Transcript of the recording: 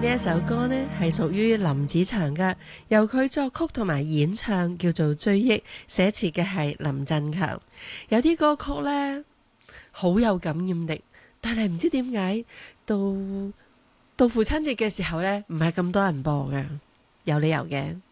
呢一首歌呢係屬於林子祥嘅，由佢作曲同埋演唱，叫做《追憶》，寫詞嘅係林振強。有啲歌曲呢好有感染力，但係唔知點解到父親節嘅時候呢，唔係咁多人播嘅，有理由嘅。